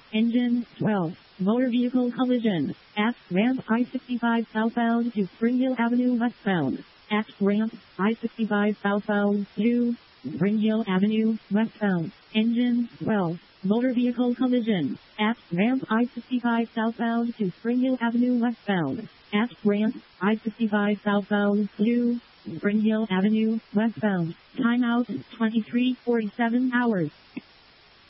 Engine 12. Motor vehicle collision. At ramp I-65 southbound to Spring Hill Avenue westbound. At ramp I-65 southbound to Spring Hill Avenue westbound. Engine 12. Motor vehicle collision. At ramp I-65 southbound to Spring Hill Avenue westbound. At ramp I-65 southbound to Spring Hill Avenue westbound. Timeout 23:47 hours.